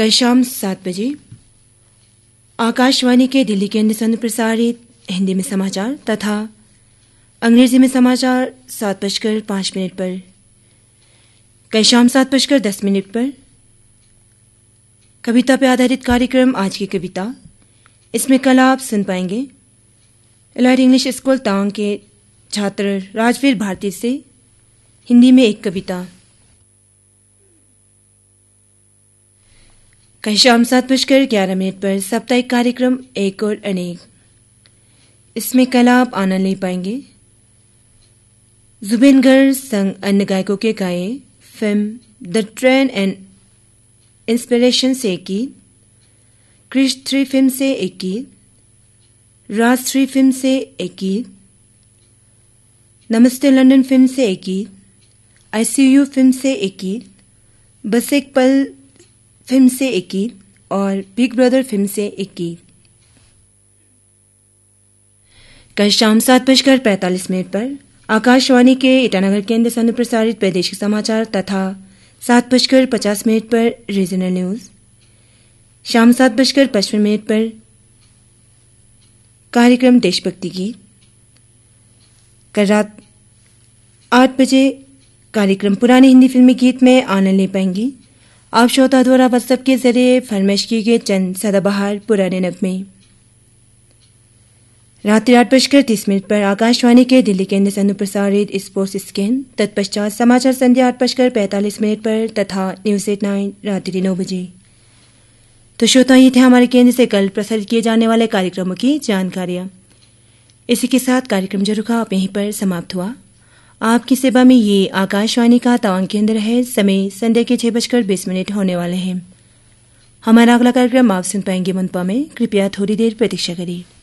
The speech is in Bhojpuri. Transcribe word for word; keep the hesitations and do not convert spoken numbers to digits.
कल शाम सात बजे आकाशवाणी के दिल्ली केंद्र से प्रसारित हिंदी में समाचार तथा अंग्रेजी में समाचार सात बजकर पाँच मिनट पर, कल शाम सात बजकर दस मिनट पर कविता पर आधारित कार्यक्रम आज की कविता। इसमें कल आप सुन पाएंगे एलाइड इंग्लिश स्कूल तांग के छात्र राजवीर भारती से हिंदी में एक कविता। कल शाम सात बजकर ग्यारह मिनट पर साप्ताहिक कार्यक्रम एक और अनेक। इसमें कल आप आनंद ले पाएंगे जुबेन गर्ग संग अन्य गायकों के गाए film the train and inspiration से एक गीत, क्रिश थ्री फिल्म से एक गीत, राज थ्री फिल्म से एक गीत, नमस्ते लंदन फिल्म से एक गीत, आई सी यू फिल्म से एक गीत, बस एक पल फिल्म से एक गीत और बिग ब्रदर फिल्म से एक गीत। कल शाम सात बजकर पैंतालीस मिनट पर आकाशवाणी के ईटानगर केंद्र से प्रसारित प्रादेशिक समाचार तथा सात बजकर पचास मिनट पर रीजनल न्यूज। शाम सात बजकर पचपन मिनट पर कार्यक्रम देशभक्ति गीत। कल रात आठ बजे कार्यक्रम पुराने हिंदी फिल्मी गीत में आनंद ले पाएंगी आप श्रोता द्वारा व्हाट्सएप के जरिए फरमाइश किए गए चंद सदाबहार पुराने नगमे। रात्रि आठ बजकर तीस मिनट पर आकाशवाणी के दिल्ली केंद्र से प्रसारित स्पोर्ट्स स्कैन। तत्पश्चात समाचार संध्या आठ बजकर पैंतालीस मिनट पर तथा न्यूज एट नाइन रात्रि नौ बजे। तो श्रोता ये थे हमारे केंद्र से कल प्रसारित किए जाने वाले कार्यक्रमों की जानकारियां। इसी के साथ कार्यक्रम जरूर आप यहीं पर समाप्त हुआ। आपकी सेवा में ये आकाशवाणी का तवांग केंद्र है। समय संध्या के छह बजकर बीस मिनट होने वाले हैं। हमारा अगला कार्यक्रम आप सुन पाएंगे मनपा में। कृपया थोड़ी देर प्रतीक्षा करिए।